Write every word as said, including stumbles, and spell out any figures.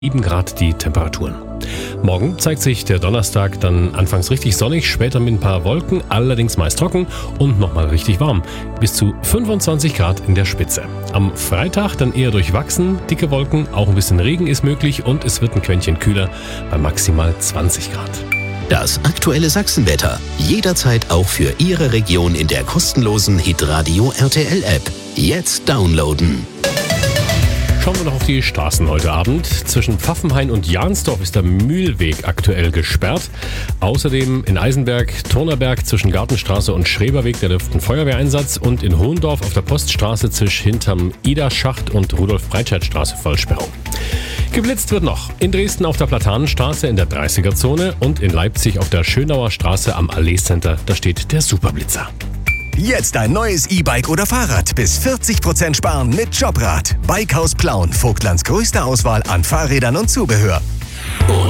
sieben Grad die Temperaturen. Morgen zeigt sich der Donnerstag dann anfangs richtig sonnig, später mit ein paar Wolken, allerdings meist trocken und nochmal richtig warm. Bis zu fünfundzwanzig Grad in der Spitze. Am Freitag dann eher durchwachsen, dicke Wolken, auch ein bisschen Regen ist möglich und es wird ein Quäntchen kühler bei maximal zwanzig Grad. Das aktuelle Sachsenwetter. Jederzeit auch für Ihre Region in der kostenlosen Hitradio R T L App. Jetzt downloaden. Schauen wir noch auf die Straßen heute Abend. Zwischen Pfaffenhain und Jahnsdorf ist der Mühlweg aktuell gesperrt. Außerdem in Eisenberg, Turnerberg zwischen Gartenstraße und Schreberweg der dürfte ein Feuerwehreinsatz und in Hohendorf auf der Poststraße zwischen hinterm Ida-Schacht und Rudolf-Breitscheid-Straße Vollsperrung. Geblitzt wird noch in Dresden auf der Platanenstraße in der dreißiger-Zone und in Leipzig auf der Schönauer Straße am Allee-Center. Da steht der Superblitzer. Jetzt ein neues E-Bike oder Fahrrad. Bis vierzig Prozent sparen mit Jobrad. Bikehaus Plauen, Vogtlands größte Auswahl an Fahrrädern und Zubehör.